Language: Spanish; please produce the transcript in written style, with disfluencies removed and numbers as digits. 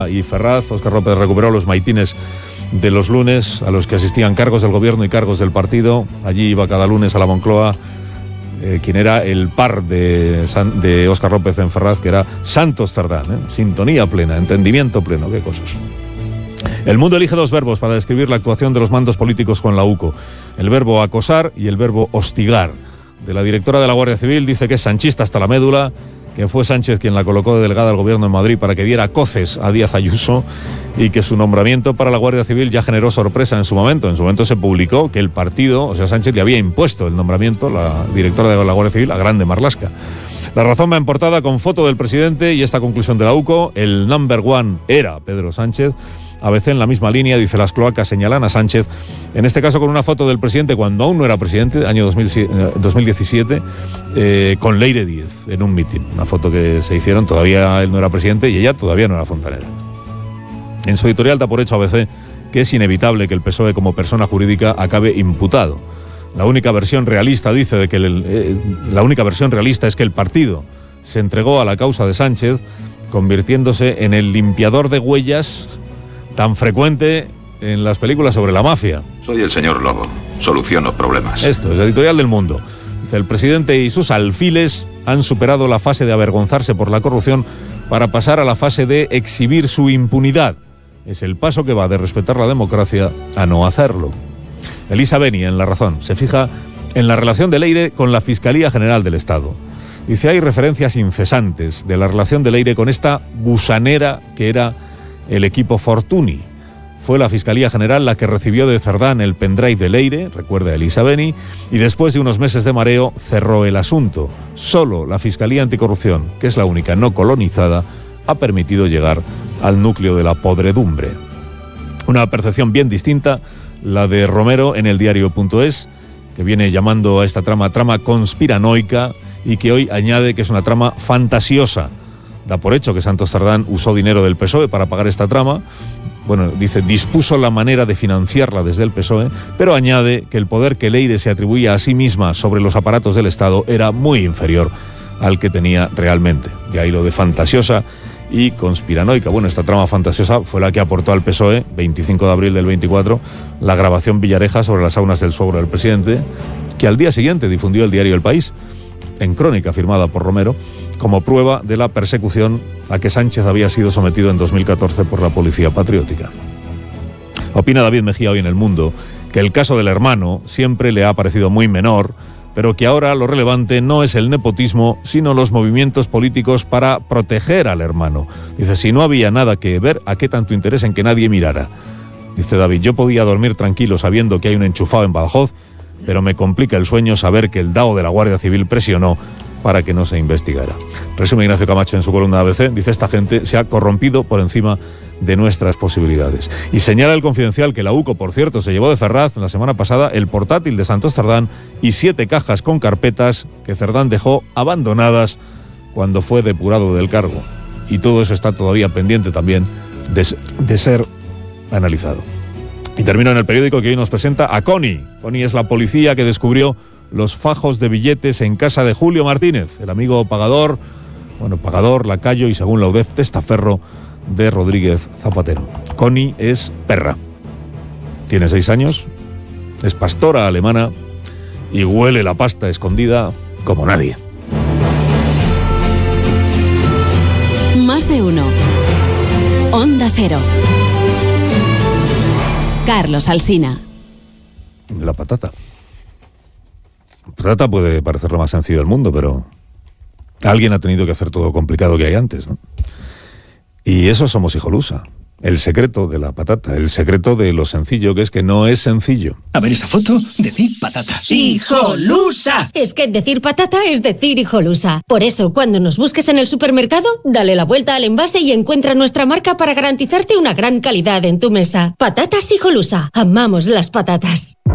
y Ferraz. Óscar López recuperó los maitines de los lunes a los que asistían cargos del gobierno y cargos del partido. Allí iba cada lunes a la Moncloa quien era el par de Óscar López en Ferraz, que era Santos Cerdán, sintonía plena, entendimiento pleno, qué cosas. El Mundo elige dos verbos para describir la actuación de los mandos políticos con la UCO: el verbo acosar y el verbo hostigar. De la directora de la Guardia Civil dice que es sanchista hasta la médula, que fue Sánchez quien la colocó de delegada al gobierno en Madrid para que diera coces a Díaz Ayuso, y que su nombramiento para la Guardia Civil ya generó sorpresa en su momento. En su momento se publicó que el partido, o sea, Sánchez, le había impuesto el nombramiento, la directora de la Guardia Civil, a Grande Marlaska. La Razón va en portada con foto del presidente y esta conclusión de la UCO: el number one era Pedro Sánchez. ABC en la misma línea dice: las cloacas señalan a Sánchez, en este caso con una foto del presidente cuando aún no era presidente, año 2017, con Leire Díez en un mitin. Una foto que se hicieron, todavía él no era presidente y ella todavía no era fontanera. En su editorial da por hecho ABC que es inevitable que el PSOE como persona jurídica acabe imputado. La única versión realista, dice, de que la única versión realista es que el partido se entregó a la causa de Sánchez, convirtiéndose en el limpiador de huellas tan frecuente en las películas sobre la mafia. Soy el señor Lobo, soluciono problemas. Esto es editorial del Mundo. Dice: el presidente y sus alfiles han superado la fase de avergonzarse por la corrupción para pasar a la fase de exhibir su impunidad. Es el paso que va de respetar la democracia a no hacerlo. Elisa Beni, en La Razón, se fija en la relación de Leire con la Fiscalía General del Estado. Dice: hay referencias incesantes de la relación de Leire con esta gusanera que era el equipo Fortuny. Fue la Fiscalía General la que recibió de Cerdán el pendrive de Leire, recuerda Elisa Beni, y después de unos meses de mareo cerró el asunto. Solo la Fiscalía Anticorrupción, que es la única no colonizada, ha permitido llegar al núcleo de la podredumbre. Una percepción bien distinta la de Romero en el diario.es, que viene llamando a esta trama conspiranoica y que hoy añade que es una trama fantasiosa. Da por hecho que Santos Cerdán usó dinero del PSOE para pagar esta trama. Bueno, dice, dispuso la manera de financiarla desde el PSOE, pero añade que el poder que Leire se atribuía a sí misma sobre los aparatos del Estado era muy inferior al que tenía realmente. De ahí lo de fantasiosa y conspiranoica. Bueno, esta trama fantasiosa fue la que aportó al PSOE, 25 de abril del 24, la grabación Villareja sobre las saunas del suegro del presidente, que al día siguiente difundió el diario El País, en crónica firmada por Romero, como prueba de la persecución a que Sánchez había sido sometido en 2014 por la Policía Patriótica. Opina David Mejía hoy en El Mundo que el caso del hermano siempre le ha parecido muy menor, pero que ahora lo relevante no es el nepotismo, sino los movimientos políticos para proteger al hermano. Dice: si no había nada que ver, ¿a qué tanto interés en que nadie mirara? Dice David: yo podía dormir tranquilo sabiendo que hay un enchufado en Badajoz, pero me complica el sueño saber que el DAO de la Guardia Civil presionó para que no se investigara. Resume Ignacio Camacho en su columna ABC, dice: esta gente se ha corrompido por encima de nuestras posibilidades. Y señala El Confidencial que la UCO, por cierto, se llevó de Ferraz la semana pasada el portátil de Santos Cerdán y 7 cajas con carpetas que Cerdán dejó abandonadas cuando fue depurado del cargo. Y todo eso está todavía pendiente también de ser analizado. Y termino en El Periódico, que hoy nos presenta a Connie. Connie es la policía que descubrió los fajos de billetes en casa de Julio Martínez, el amigo pagador, lacayo y, según la UDEF, testaferro de Rodríguez Zapatero. Connie es perra. Tiene 6 años, es pastora alemana y huele la pasta escondida como nadie. Más de uno. Onda Cero. Carlos Alsina. La patata. La patata puede parecer lo más sencillo del mundo, pero alguien ha tenido que hacer todo lo complicado que hay antes, ¿no? Y eso somos hijolusa. El secreto de la patata, el secreto de lo sencillo, que es que no es sencillo. A ver esa foto, decir patata. ¡Hijolusa! Es que decir patata es decir hijolusa. Por eso, cuando nos busques en el supermercado, dale la vuelta al envase y encuentra nuestra marca para garantizarte una gran calidad en tu mesa. Patatas Hijolusa. Amamos las patatas.